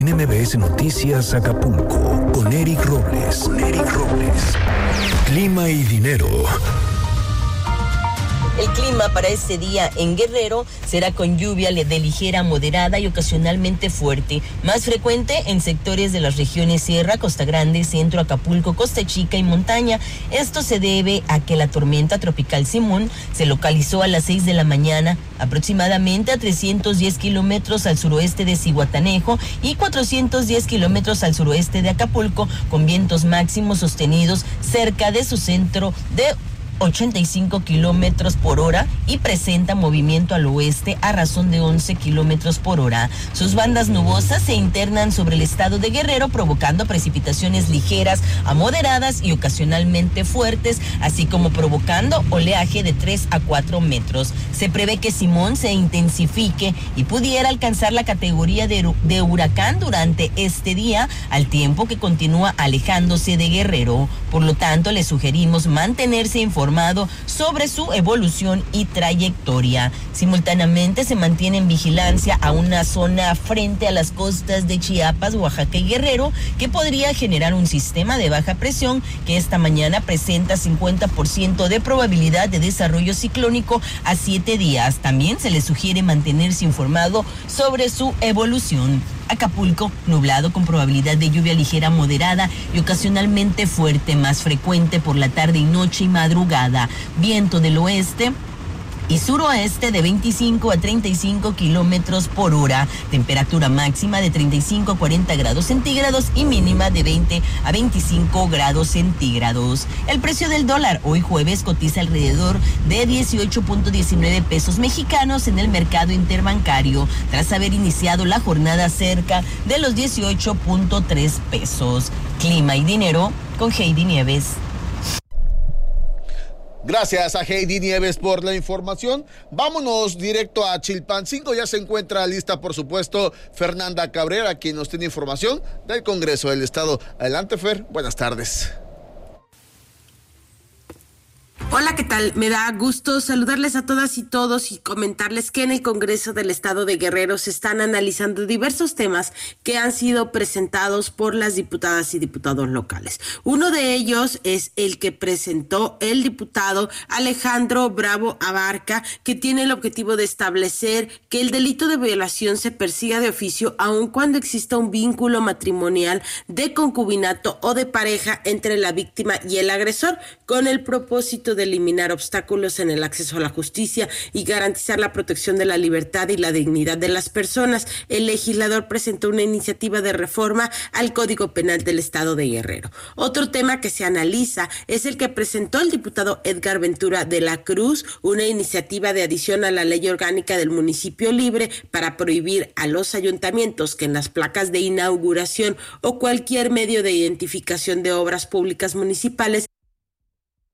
MBS Noticias Acapulco, con Eric Robles. Clima y dinero. El clima para este día en Guerrero será con lluvia de ligera a moderada y ocasionalmente fuerte, más frecuente en sectores de las regiones Sierra, Costa Grande, Centro, Acapulco, Costa Chica y Montaña. Esto se debe a que la tormenta tropical Simón se localizó a las 6 de la mañana, aproximadamente a 310 kilómetros al suroeste de Zihuatanejo y 410 kilómetros al suroeste de Acapulco, con vientos máximos sostenidos cerca de su centro de 85 kilómetros por hora y presenta movimiento al oeste a razón de 11 kilómetros por hora. Sus bandas nubosas se internan sobre el estado de Guerrero, provocando precipitaciones ligeras a moderadas y ocasionalmente fuertes, así como provocando oleaje de 3 a 4 metros. Se prevé que Simón se intensifique y pudiera alcanzar la categoría de huracán durante este día, al tiempo que continúa alejándose de Guerrero. Por lo tanto, le sugerimos mantenerse informado sobre su evolución y trayectoria. Simultáneamente se mantiene en vigilancia a una zona frente a las costas de Chiapas, Oaxaca y Guerrero, que podría generar un sistema de baja presión que esta mañana presenta 50% de probabilidad de desarrollo ciclónico a 7 días. También se le sugiere mantenerse informado sobre su evolución. Acapulco, nublado con probabilidad de lluvia ligera moderada y ocasionalmente fuerte, más frecuente por la tarde y noche y madrugada. Viento del oeste y suroeste de 25 a 35 kilómetros por hora. Temperatura máxima de 35 a 40 grados centígrados y mínima de 20 a 25 grados centígrados. El precio del dólar hoy jueves cotiza alrededor de 18.19 pesos mexicanos en el mercado interbancario, tras haber iniciado la jornada cerca de los 18.3 pesos. Clima y dinero con Heidi Nieves. Gracias a Heidi Nieves por la información. Vámonos directo a Chilpancingo. Ya se encuentra lista, por supuesto, Fernanda Cabrera, quien nos tiene información del Congreso del Estado. Adelante, Fer. Buenas tardes. Hola, ¿qué tal? Me da gusto saludarles a todas y todos y comentarles que en el Congreso del Estado de Guerrero se están analizando diversos temas que han sido presentados por las diputadas y diputados locales. Uno de ellos es el que presentó el diputado Alejandro Bravo Abarca, que tiene el objetivo de establecer que el delito de violación se persiga de oficio aun cuando exista un vínculo matrimonial, de concubinato o de pareja entre la víctima y el agresor, con el propósito de eliminar obstáculos en el acceso a la justicia y garantizar la protección de la libertad y la dignidad de las personas. El legislador presentó una iniciativa de reforma al Código Penal del Estado de Guerrero. Otro tema que se analiza es el que presentó el diputado Edgar Ventura de la Cruz, una iniciativa de adición a la Ley Orgánica del Municipio Libre para prohibir a los ayuntamientos que en las placas de inauguración o cualquier medio de identificación de obras públicas municipales